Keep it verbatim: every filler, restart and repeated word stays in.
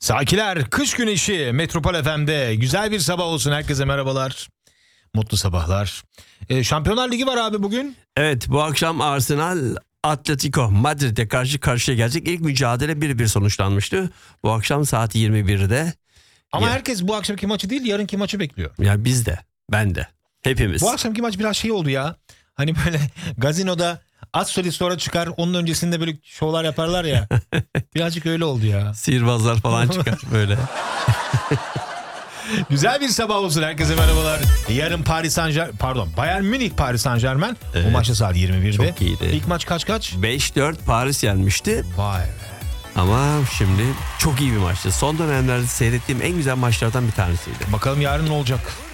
Sakiler, kış güneşi Metropol F M'de güzel bir sabah olsun. Herkese merhabalar. Mutlu sabahlar. Ee, Şampiyonlar Ligi var abi bugün. Evet, bu akşam Arsenal Atletico Madrid'e karşı karşıya gelecek. İlk mücadele bir bir sonuçlanmıştı. Bu akşam saat yirmi birde. Ama Ya, herkes bu akşamki maçı değil, yarınki maçı bekliyor. ya biz de, ben de, hepimiz. Bu akşamki maç biraz şey oldu ya. Hani böyle gazinoda az solist sonra çıkar, onun öncesinde böyle şovlar yaparlar ya. Birazcık öyle oldu ya. Sihirbazlar falan çıkar böyle. Güzel bir sabah olsun. Herkese merhabalar. Yarın Paris Saint Germain, pardon Bayern Münih Paris Saint Germain. Evet. Bu maçta saat yirmi birde. Çok iyiydi. İlk maç kaç kaç? beş dört Paris yenmişti. Vay be. Ama şimdi çok iyi bir maçtı. Son dönemlerde seyrettiğim en güzel maçlardan bir tanesiydi. Bakalım yarın ne olacak?